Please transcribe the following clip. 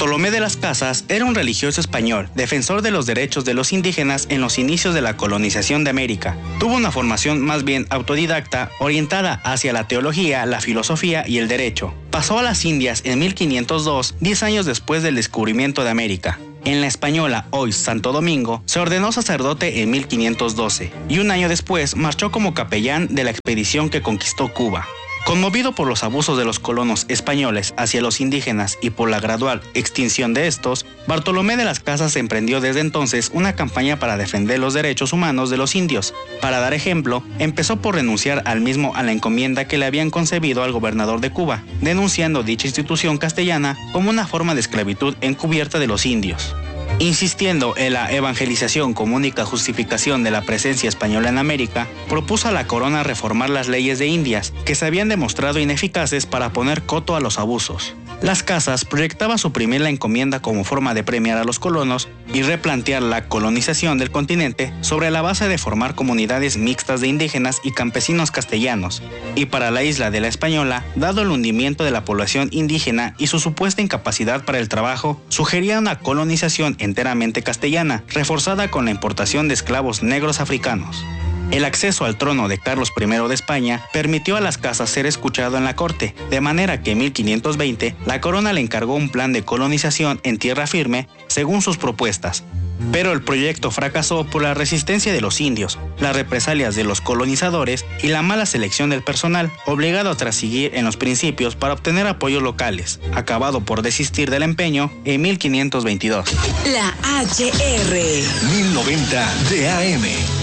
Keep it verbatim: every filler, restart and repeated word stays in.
Bartolomé de las Casas era un religioso español, defensor de los derechos de los indígenas en los inicios de la colonización de América. Tuvo una formación más bien autodidacta, orientada hacia la teología, la filosofía y el derecho. Pasó a las Indias en mil quinientos dos, diez años después del descubrimiento de América. En la española, hoy Santo Domingo, se ordenó sacerdote en mil quinientos doce y un año después marchó como capellán de la expedición que conquistó Cuba. Conmovido por los abusos de los colonos españoles hacia los indígenas y por la gradual extinción de estos, Bartolomé de las Casas emprendió desde entonces una campaña para defender los derechos humanos de los indios. Para dar ejemplo, empezó por renunciar al mismo a la encomienda que le habían concebido al gobernador de Cuba, denunciando dicha institución castellana como una forma de esclavitud encubierta de los indios. Insistiendo en la evangelización como única justificación de la presencia española en América, propuso a la corona reformar las leyes de Indias, que se habían demostrado ineficaces para poner coto a los abusos. Las Casas proyectaba suprimir la encomienda como forma de premiar a los colonos y replantear la colonización del continente sobre la base de formar comunidades mixtas de indígenas y campesinos castellanos. Y para la isla de la Española, dado el hundimiento de la población indígena y su supuesta incapacidad para el trabajo, sugería una colonización enteramente castellana, reforzada con la importación de esclavos negros africanos. El acceso al trono de Carlos primero de España permitió a las Casas ser escuchado en la corte, de manera que en mil quinientos veinte la corona le encargó un plan de colonización en tierra firme según sus propuestas. Pero el proyecto fracasó por la resistencia de los indios, las represalias de los colonizadores y la mala selección del personal, obligado a transigir en los principios para obtener apoyos locales, acabado por desistir del empeño en mil quinientos veintidós. La H R mil noventa de A M.